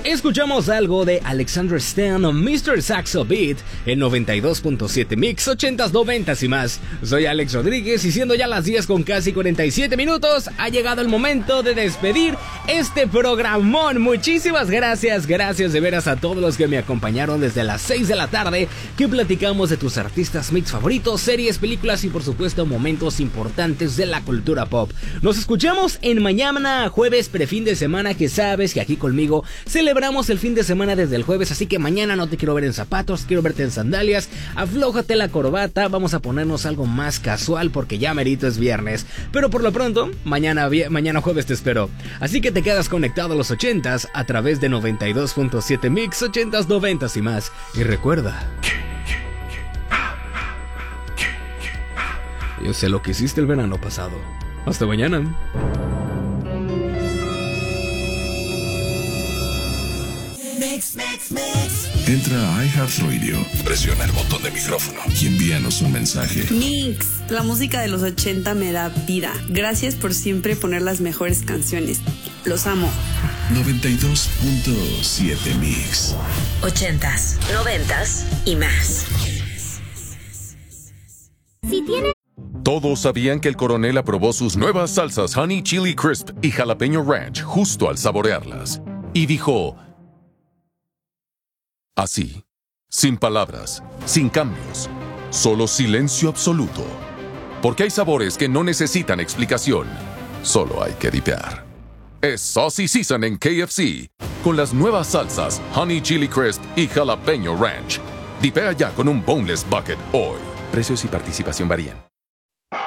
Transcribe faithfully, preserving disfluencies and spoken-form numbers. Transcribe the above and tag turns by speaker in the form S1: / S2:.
S1: escuchamos algo de Alexander Stan, mister Saxo Beat, en noventa y dos punto siete Mix, ochentas, noventas y más. Soy Alex Rodríguez y siendo ya las diez con casi cuarenta y siete minutos, ha llegado el momento de despedir este programón. Muchísimas gracias, gracias de veras a todos los que me acompañaron desde las seis de la tarde, que platicamos de tus artistas mix favoritos, series, películas y por supuesto momentos importantes de la cultura pop. Nos escuchamos en mañana jueves, prefin de semana, que sabes que aquí conmigo celebramos el fin de semana desde el jueves, así que mañana no te quiero ver en zapatos, quiero verte en sandalias. Aflójate la corbata, vamos a ponernos algo más casual porque ya merito es viernes. Pero por lo pronto, mañana, mañana jueves te espero. Así que te quedas conectado a los ochentas a través de noventa y dos punto siete Mix, ochentas, noventas y más. Y recuerda, yo sé lo que hiciste el verano pasado. Hasta mañana.
S2: Mix, mix, mix. Entra a iHeartRadio, presiona el botón de micrófono y envíanos un mensaje.
S3: Mix, la música de los ochenta me da vida. Gracias por siempre poner las mejores canciones. Los amo.
S2: noventa y dos punto siete Mix.
S4: Ochentas, noventas y más.
S5: Si tiene...
S6: Todos sabían que el coronel aprobó sus nuevas salsas Honey Chili Crisp y Jalapeño Ranch justo al saborearlas. Y dijo... así, sin palabras, sin cambios, solo silencio absoluto. Porque hay sabores que no necesitan explicación, solo hay que dipear. Es Saucy Season en K F C, con las nuevas salsas Honey Chili Crisp y Jalapeño Ranch. Dipea ya con un Boneless Bucket hoy. Precios y participación varían.